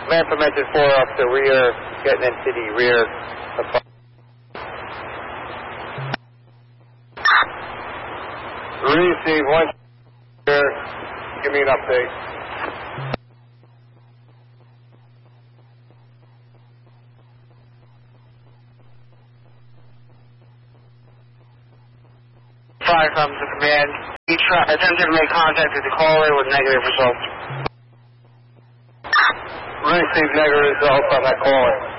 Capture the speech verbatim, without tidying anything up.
Man from engine four up the rear, getting into the rear of five. Receive one here. Give me an update. Five from the command. He tried, attempted to make contact with the caller with negative results. Receive negative results on that caller.